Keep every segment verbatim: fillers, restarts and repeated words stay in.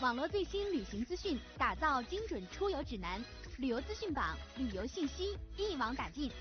网络最新旅行资讯，打造精准出游指南。旅游资讯榜，旅游信息一网打尽。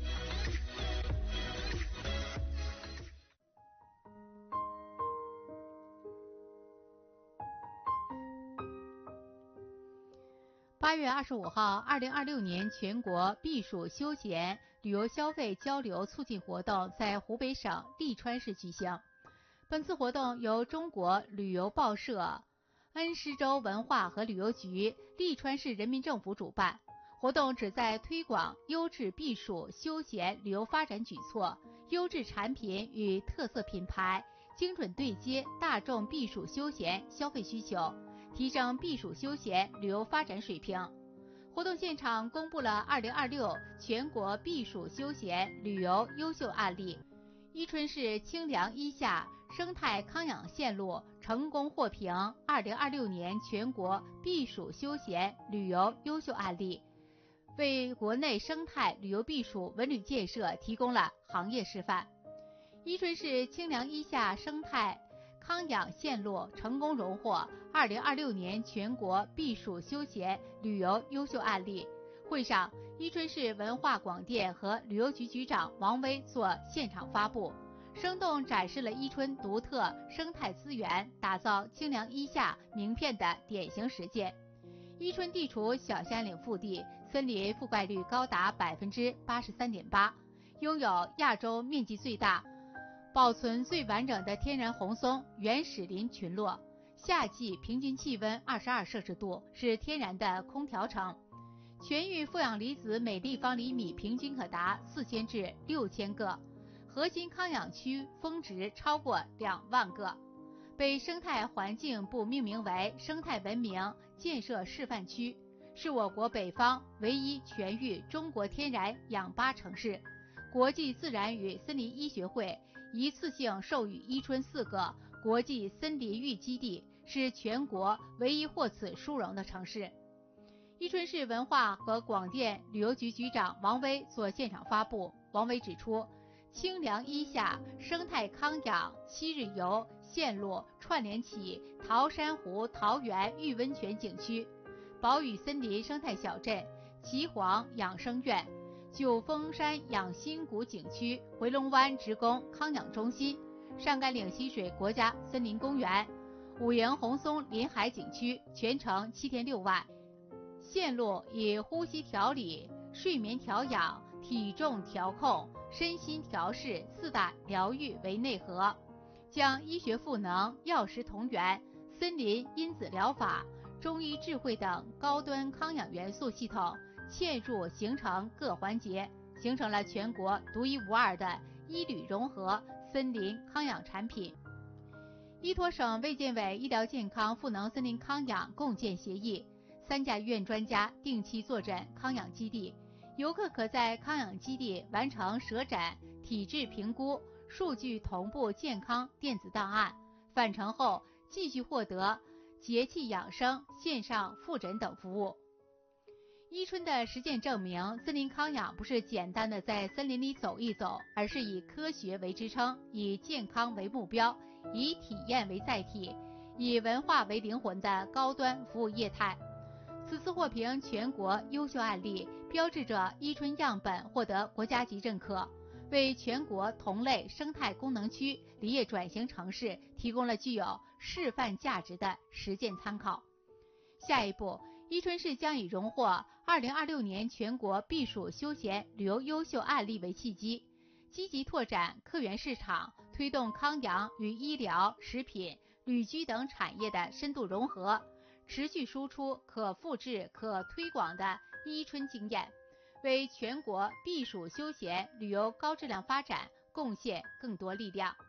八月二十五号，二零二六年全国避暑休闲旅游消费交流促进活动在湖北省利川市举行。本次活动由中国旅游报社、恩施州文化和旅游局、利川市人民政府主办。活动旨在推广优质避暑休闲旅游发展举措、优质产品与特色品牌，精准对接大众避暑休闲消费需求，提升避暑休闲旅游发展水平。活动现场公布了二零二六全国避暑休闲旅游优秀案例，伊春市清凉一夏生态康养线路成功获评二零二六年全国避暑休闲旅游优秀案例，为国内生态旅游避暑文旅建设提供了行业示范。伊春市清凉一夏生态康养线路成功荣获二零二六年全国避暑休闲旅游优秀案例。会上，伊春市文化广电和旅游局局长王威做现场发布，生动展示了伊春独特生态资源打造清凉一夏名片的典型实践。伊春地处小山岭腹地，森林覆盖率高达百分之八十三点八，拥有亚洲面积最大、保存最完整的天然红松原始林群落。夏季平均气温二十二摄氏度，是天然的空调城。全域负氧离子每立方厘米平均可达四千至六千个，核心康养区峰值超过两万个。被生态环境部命名为生态文明建设示范区，是我国北方唯一全域中国天然氧吧城市。国际自然与森林医学会一次性授予伊春四个国际森林域基地，是全国唯一获此殊荣的城市。伊春市文化和广电旅游局局长王威做现场发布。王威指出，清凉一夏生态康养七日游线路串联起桃山湖桃源玉温泉景区、宝屿森林生态小镇、岐黄养生院、九峰山养心谷景区、回龙湾职工康养中心、上甘岭溪水国家森林公园、五营红松临海景区，全程七天六晚。线路以呼吸调理、睡眠调养、体重调控、身心调试四大疗愈为内核，将医学赋能、药食同源、森林因子疗法、中医智慧等高端康养元素系统嵌入形成各环节，形成了全国独一无二的医旅融合森林康养产品。依托省卫健委医疗健康赋能森林康养共建协议，三甲医院专家定期坐诊康养基地，游客可在康养基地完成舌诊、体质评估、数据同步健康电子档案，返程后继续获得节气养生、线上复诊等服务。伊春的实践证明，森林康养不是简单的在森林里走一走，而是以科学为支撑，以健康为目标，以体验为载体，以文化为灵魂的高端服务业态。此次获评全国优秀案例，标志着伊春样本获得国家级认可，为全国同类生态功能区林业转型城市提供了具有示范价值的实践参考。下一步，伊春市将以荣获二零二六年全国避暑休闲旅游优秀案例为契机，积极拓展客源市场，推动康养与医疗、食品、旅居等产业的深度融合，持续输出可复制、可推广的伊春经验，为全国避暑休闲旅游高质量发展贡献更多力量。